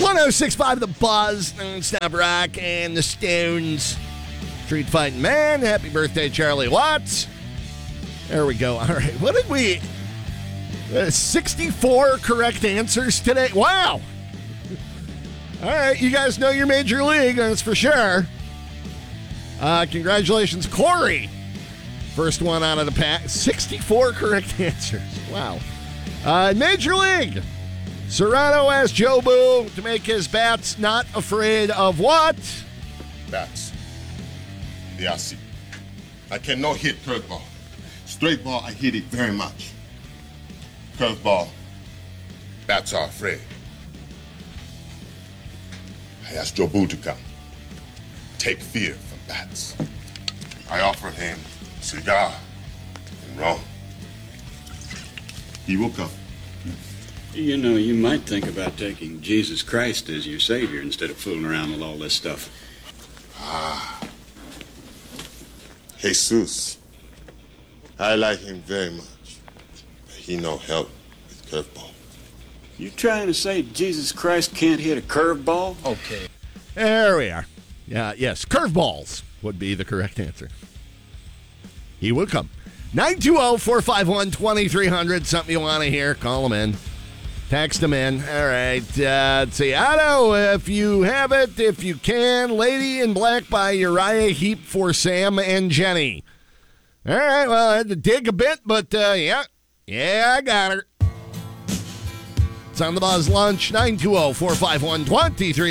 106.5 The Buzz, Snap Rock, and the Stones. Street Fighting Man. Happy birthday, Charlie Watts. There we go. All right. What did we... 64 correct answers today. Wow. All right. You guys know your Major League, that's for sure. Congratulations, Corey. First one out of the pack. 64 correct answers. Wow. Major League. Serrano asked Jobu to make his bats not afraid of what? Bats. They are sick. I cannot hit curveball. Straight ball, I hit it very much. Curveball, bats are afraid. I asked Jobu to come. Take fear from bats. I offered him a cigar and rum. He will come. You know, you might think about taking Jesus Christ as your savior instead of fooling around with all this stuff. Jesus. I like him very much. But he no help with curveball. You trying to say Jesus Christ can't hit a curveball? Okay. There we are. Yeah, yes, curveballs would be the correct answer. He will come. 920-451-2300. Something you want to hear, call him in. Text him in. All right. Let's see. Otto, if you have it, if you can, Lady in Black by Uriah Heep for Sam and Jenny. All right. Well, I had to dig a bit, but yeah, I got her. It's on the Buzz Lunch. 920-451-2300.